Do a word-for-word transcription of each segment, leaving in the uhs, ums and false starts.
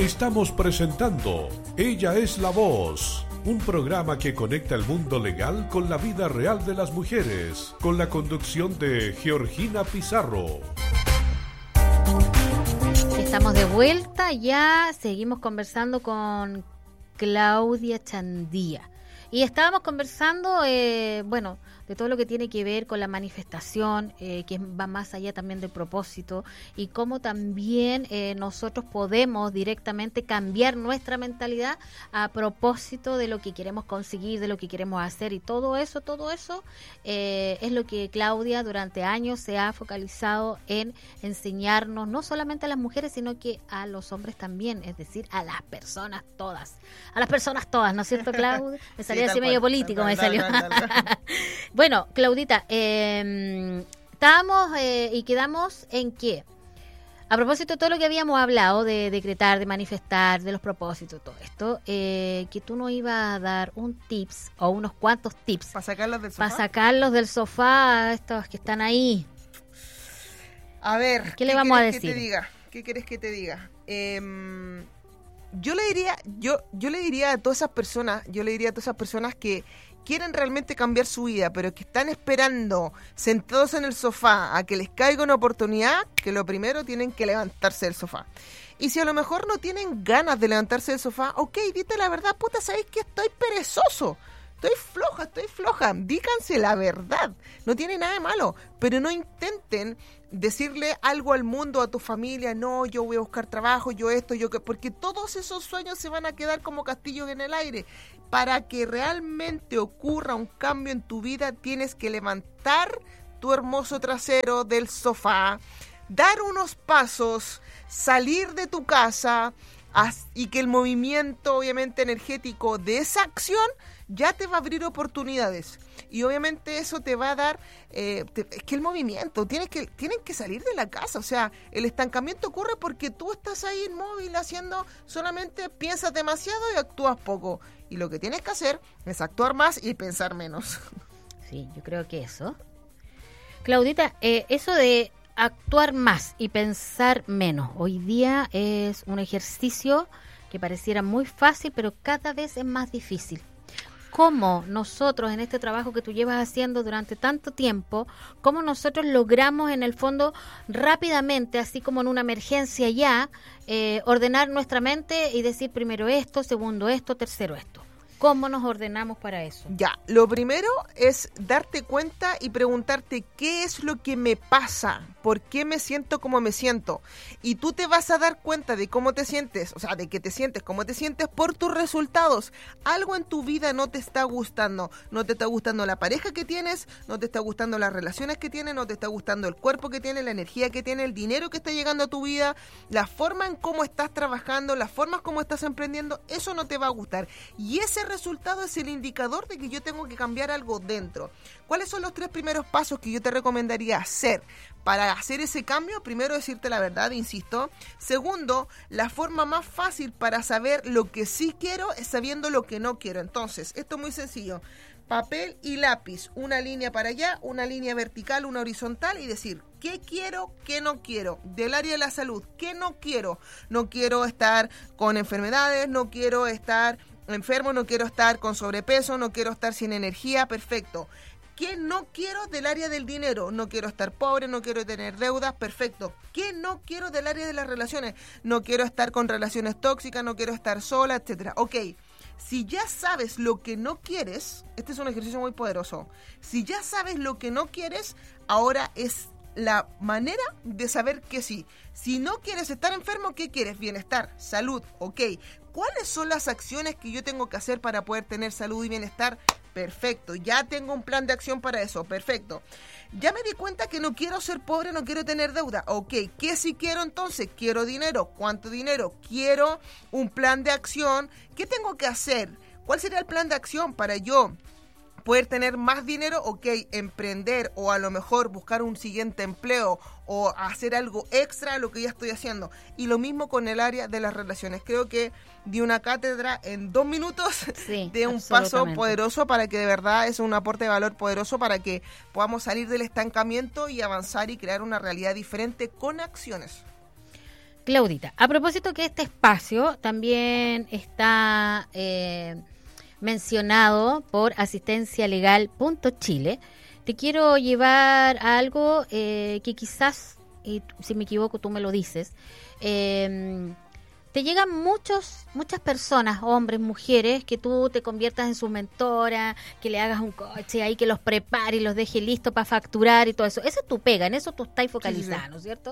Estamos presentando Ella es la Voz, un programa que conecta el mundo legal con la vida real de las mujeres, con la conducción de Georgina Pizarro. Estamos de vuelta, ya seguimos conversando con Claudia Chandía. Y estábamos conversando, eh, bueno, de todo lo que tiene que ver con la manifestación, eh, que va más allá también del propósito, y cómo también eh, nosotros podemos directamente cambiar nuestra mentalidad a propósito de lo que queremos conseguir, de lo que queremos hacer, y todo eso, todo eso eh, es lo que Claudia durante años se ha focalizado en enseñarnos, no solamente a las mujeres, sino que a los hombres también, es decir, a las personas todas, a las personas todas, ¿no es cierto, Claudia? Me salió así medio político, me salió. Bueno, Claudita, eh, estábamos eh, y quedamos en que, a propósito de todo lo que habíamos hablado, de decretar, de manifestar, de los propósitos, todo esto, eh, que tú nos ibas a dar un tips o unos cuantos tips. ¿Para sacarlos del sofá? Para sacarlos del sofá, estos que están ahí. A ver, ¿qué, ¿qué le vamos a decir? Que te diga? ¿Qué quieres que te diga? Eh, yo le diría, yo, yo le diría a todas esas personas, yo le diría a todas esas personas que quieren realmente cambiar su vida, pero que están esperando sentados en el sofá a que les caiga una oportunidad, que lo primero tienen que levantarse del sofá. Y si a lo mejor no tienen ganas de levantarse del sofá, ok, dite la verdad, puta, ¿sabéis que estoy perezoso? Estoy floja, estoy floja. Díganse la verdad. No tiene nada de malo. Pero no intenten decirle algo al mundo, a tu familia. No, yo voy a buscar trabajo, yo esto, yo que... Porque todos esos sueños se van a quedar como castillos en el aire. Para que realmente ocurra un cambio en tu vida, tienes que levantar tu hermoso trasero del sofá, dar unos pasos, salir de tu casa, y que el movimiento, obviamente, energético de esa acción ya te va a abrir oportunidades. Y obviamente eso te va a dar, eh, te, es que el movimiento, tienes que, tienen que salir de la casa. O sea, el estancamiento ocurre porque tú estás ahí inmóvil haciendo, solamente piensas demasiado y actúas poco. Y lo que tienes que hacer es actuar más y pensar menos. Sí, yo creo que eso. Claudita, eh, eso de actuar más y pensar menos, hoy día es un ejercicio que pareciera muy fácil, pero cada vez es más difícil. ¿Cómo nosotros en este trabajo que tú llevas haciendo durante tanto tiempo, cómo nosotros logramos en el fondo rápidamente, así como en una emergencia ya, eh, ordenar nuestra mente y decir primero esto, segundo esto, tercero esto? ¿Cómo nos ordenamos para eso? Ya, lo primero es darte cuenta y preguntarte qué es lo que me pasa, por qué me siento como me siento. Y tú te vas a dar cuenta de cómo te sientes, o sea, de que te sientes, cómo te sientes por tus resultados. Algo en tu vida no te está gustando. No te está gustando la pareja que tienes, no te está gustando las relaciones que tienes, no te está gustando el cuerpo que tienes, la energía que tienes, el dinero que está llegando a tu vida, la forma en cómo estás trabajando, las formas como estás emprendiendo. Eso no te va a gustar. Y ese resultado es el indicador de que yo tengo que cambiar algo dentro. ¿Cuáles son los tres primeros pasos que yo te recomendaría hacer para hacer ese cambio? Primero, decirte la verdad, insisto. Segundo, la forma más fácil para saber lo que sí quiero es sabiendo lo que no quiero. Entonces, esto es muy sencillo. Papel y lápiz, una línea para allá, una línea vertical, una horizontal, y decir, ¿qué quiero, qué no quiero? Del área de la salud, ¿qué no quiero? No quiero estar con enfermedades, no quiero estar enfermo, no quiero estar con sobrepeso, no quiero estar sin energía, perfecto. ¿Qué no quiero del área del dinero? No quiero estar pobre, no quiero tener deudas, perfecto. ¿Qué no quiero del área de las relaciones? No quiero estar con relaciones tóxicas, no quiero estar sola, etcétera. Ok, si ya sabes lo que no quieres, este es un ejercicio muy poderoso. Si ya sabes lo que no quieres, ahora es la manera de saber que sí. Si no quieres estar enfermo, ¿qué quieres? Bienestar, salud, ok. ¿Cuáles son las acciones que yo tengo que hacer para poder tener salud y bienestar? Perfecto, ya tengo un plan de acción para eso, perfecto. Ya me di cuenta que no quiero ser pobre, no quiero tener deuda. Ok, ¿qué sí quiero entonces? Quiero dinero. ¿Cuánto dinero? Quiero un plan de acción. ¿Qué tengo que hacer? ¿Cuál sería el plan de acción para yo poder tener más dinero? Ok, emprender o a lo mejor buscar un siguiente empleo o hacer algo extra a lo que ya estoy haciendo. Y lo mismo con el área de las relaciones. Creo que di una cátedra en dos minutos sí, de un paso poderoso para que de verdad es un aporte de valor poderoso para que podamos salir del estancamiento y avanzar y crear una realidad diferente con acciones. Claudita, a propósito que este espacio también está eh, mencionado por asistencia legal punto chile, te quiero llevar a algo eh, que quizás, y si me equivoco tú me lo dices, eh, te llegan muchos, muchas personas, hombres, mujeres, que tú te conviertas en su mentora, que le hagas un coche ahí, que los prepare y los deje listos para facturar y todo eso. Esa es tu pega, en eso tú estás focalizada, sí, sí. ¿no es cierto?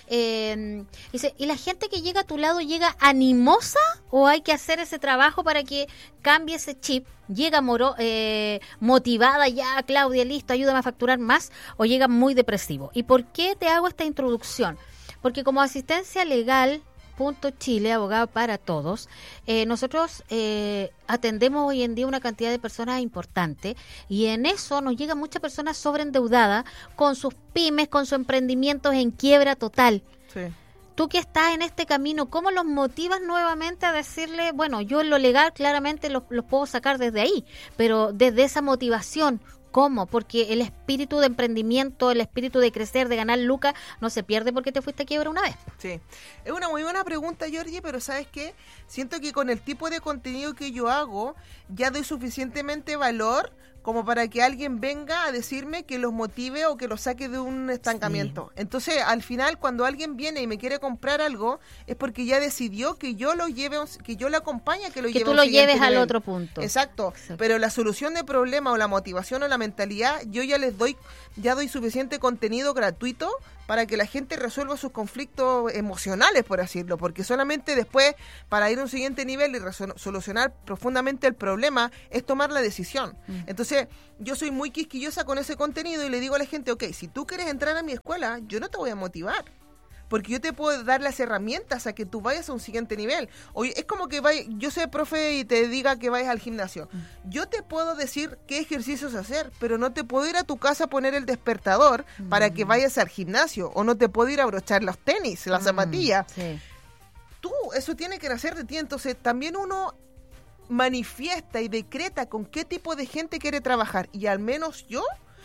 Eh, dice, ¿y la gente que llega a tu lado llega animosa o hay que hacer ese trabajo para que cambie ese chip? ¿Llega moro, eh, motivada ya, Claudia, listo, ayúdame a facturar más? ¿O llega muy depresivo? ¿Y por qué te hago esta introducción? Porque como asistencia legal punto Chile, abogado para todos, eh, nosotros eh, atendemos hoy en día una cantidad de personas importante y en eso nos llegan muchas personas sobreendeudadas con sus pymes, con sus emprendimientos en quiebra total. Sí. Tú que estás en este camino, ¿cómo los motivas nuevamente a decirle, bueno, yo en lo legal claramente los, los puedo sacar desde ahí, pero desde esa motivación, ¿cómo? Porque el espíritu de emprendimiento, el espíritu de crecer, de ganar lucas, no se pierde porque te fuiste a quiebra una vez. Sí, es una muy buena pregunta, Georgie, pero ¿sabes qué? Siento que con el tipo de contenido que yo hago, ya doy suficientemente valor como para que alguien venga a decirme que los motive o que los saque de un estancamiento. Sí. Entonces, al final, cuando alguien viene y me quiere comprar algo, es porque ya decidió que yo lo lleve, que yo lo acompañe, que lo que lleve tú a un lo siguiente lleves nivel. al otro punto. Exacto. Exacto. Pero la solución de problema o la motivación o la mentalidad, yo ya les doy, ya doy suficiente contenido gratuito para que la gente resuelva sus conflictos emocionales, por así decirlo, porque solamente después, para ir a un siguiente nivel y resol- solucionar profundamente el problema, es tomar la decisión. Mm. Entonces, yo soy muy quisquillosa con ese contenido y le digo a la gente, ok, si tú quieres entrar a mi escuela, yo no te voy a motivar, porque yo te puedo dar las herramientas a que tú vayas a un siguiente nivel. Oye, es como que vaya, yo soy profe y te diga que vayas al gimnasio. Yo te puedo decir qué ejercicios hacer, pero no te puedo ir a tu casa a poner el despertador mm. para que vayas al gimnasio, o no te puedo ir a abrochar los tenis, las mm, zapatillas. Sí. Tú, eso tiene que nacer de ti. Entonces, también uno manifiesta y decreta con qué tipo de gente quiere trabajar. Y al menos yo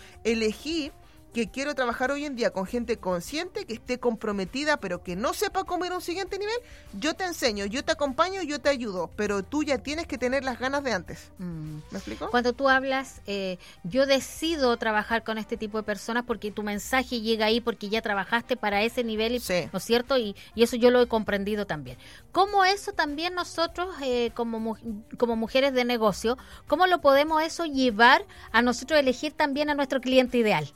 elegí que quiero trabajar hoy en día con gente consciente, que esté comprometida, pero que no sepa cómo ir a un siguiente nivel. Yo te enseño, yo te acompaño, yo te ayudo, pero tú ya tienes que tener las ganas de antes. Mm. ¿Me explico? Cuando tú hablas, eh, yo decido trabajar con este tipo de personas porque tu mensaje llega ahí porque ya trabajaste para ese nivel, sí. ¿no es cierto? Y, y eso yo lo he comprendido también. ¿Cómo eso también nosotros, eh, como, como mujeres de negocio, cómo lo podemos eso llevar a nosotros elegir también a nuestro cliente ideal?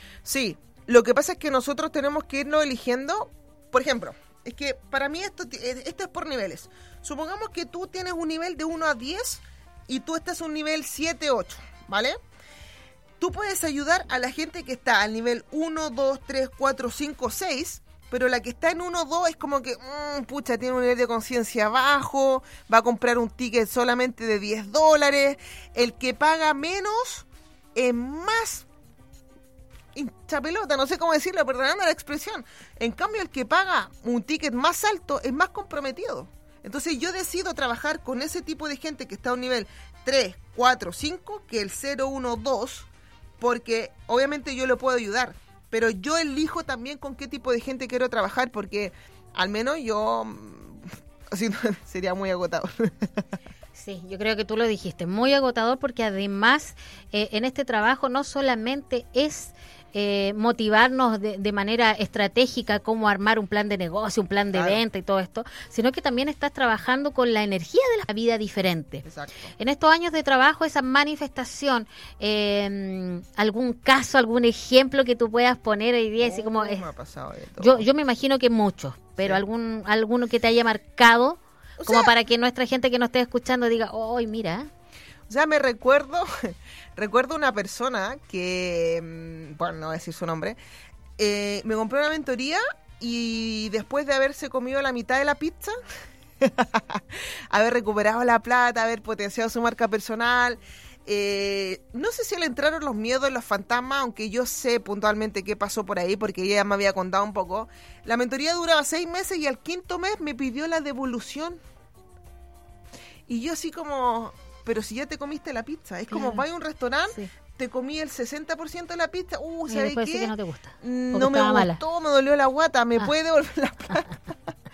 Sí, lo que pasa es que nosotros tenemos que irnos eligiendo, por ejemplo, es que para mí esto, esto es por niveles. Supongamos que tú tienes un nivel de uno a diez y tú estás en un nivel siete, ocho, ¿vale? Tú puedes ayudar a la gente que está al nivel uno, dos, tres, cuatro, cinco, seis, pero la que está en uno, dos es como que, mmm, pucha, tiene un nivel de conciencia bajo, va a comprar un ticket solamente de diez dólares, el que paga menos es más hincha pelota, no sé cómo decirlo, perdonando la expresión. En cambio, el que paga un ticket más alto es más comprometido. Entonces yo decido trabajar con ese tipo de gente que está a un nivel tres, cuatro, cinco, que el cero, uno, dos, porque obviamente yo lo puedo ayudar, pero yo elijo también con qué tipo de gente quiero trabajar, porque al menos yo así, sería muy agotador. Sí, yo creo que tú lo dijiste, muy agotador, porque además eh, en este trabajo no solamente es eh, motivarnos de, de manera estratégica cómo armar un plan de negocio, un plan de claro. venta y todo esto, sino que también estás trabajando con la energía de la vida diferente. Exacto. En estos años de trabajo, esa manifestación, eh, algún caso, algún ejemplo que tú puedas poner hoy día, oh, así como... Eh, me ha pasado de todo. Yo, yo me imagino que muchos, pero sí. algún alguno que te haya marcado... O como sea, para que nuestra gente que nos esté escuchando diga, ¡ay, oh, mira! O sea, me recuerdo, recuerdo una persona que, bueno, no voy a decir su nombre, eh, me compró una mentoría y después de haberse comido la mitad de la pizza, haber recuperado la plata, haber potenciado su marca personal, eh, no sé si le entraron los miedos, los fantasmas, aunque yo sé puntualmente qué pasó por ahí, porque ella me había contado un poco. La mentoría duraba seis meses y al quinto mes me pidió la devolución. Y yo así como, pero si ya te comiste la pizza, es como, claro. vas a un restaurante, sí. te comí el sesenta por ciento de la pizza, uh, ¿sabes qué? Que no te gusta. No me gustó, mala. me dolió la guata, ¿me ah. puede devolver la plata?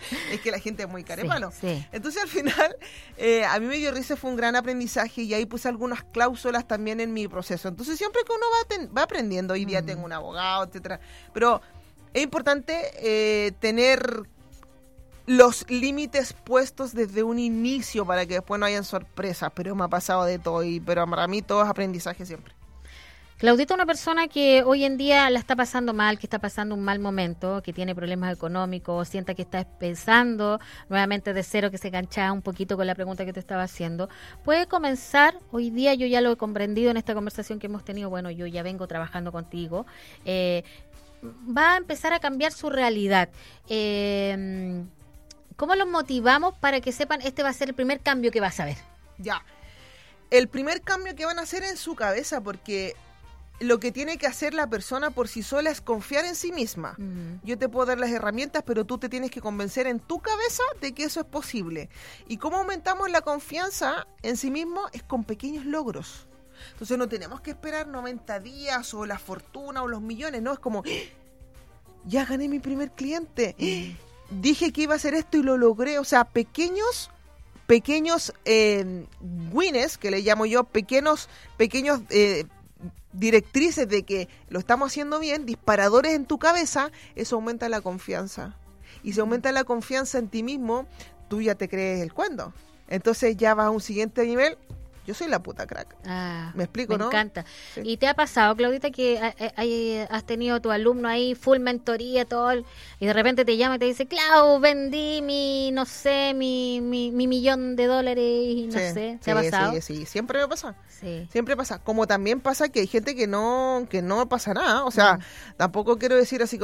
Es que la gente es muy carepalo. Sí, sí. Entonces al final, eh, a mí me dio risa, fue un gran aprendizaje y ahí puse algunas cláusulas también en mi proceso. Entonces siempre que uno va, ten, va aprendiendo, hoy día mm. tengo un abogado, etcétera. Pero es importante eh, tener los límites puestos desde un inicio para que después no hayan sorpresas. Pero me ha pasado de todo, y pero para mí todo es aprendizaje siempre. Claudita, una persona que hoy en día la está pasando mal, que está pasando un mal momento, que tiene problemas económicos, sienta que está pensando nuevamente de cero, que se engancha un poquito con la pregunta que te estaba haciendo, puede comenzar, hoy día yo ya lo he comprendido en esta conversación que hemos tenido, bueno, yo ya vengo trabajando contigo, eh, va a empezar a cambiar su realidad. Eh, ¿Cómo los motivamos para que sepan este va a ser el primer cambio que vas a ver? Ya, el primer cambio que van a hacer en su cabeza, porque lo que tiene que hacer la persona por sí sola es confiar en sí misma. Uh-huh. Yo te puedo dar las herramientas, pero tú te tienes que convencer en tu cabeza de que eso es posible. ¿Y cómo aumentamos la confianza en sí mismo? Es con pequeños logros. Entonces no tenemos que esperar noventa días o la fortuna o los millones, no, es como, ya gané mi primer cliente, uh-huh. dije que iba a hacer esto y lo logré. O sea, pequeños pequeños eh, wins, que le llamo yo, pequeños pequeños eh, directrices de que lo estamos haciendo bien, disparadores en tu cabeza, eso aumenta la confianza. Y si aumenta la confianza en ti mismo, tú ya te crees el cuento. Entonces ya vas a un siguiente nivel. Yo soy la puta crack. Ah, me explico, me ¿no? Me encanta. Sí. ¿Y te ha pasado, Claudita, que hay, has tenido tu alumno ahí, full mentoría, todo, y de repente te llama y te dice, Clau, vendí mi, no sé, mi, mi, mi millón de dólares, y no sí, sé, ¿te sí, ha pasado? Sí, sí, siempre me pasa. Sí. Siempre pasa. Como también pasa que hay gente que no, que no pasa nada. O sea, mm. tampoco quiero decir así como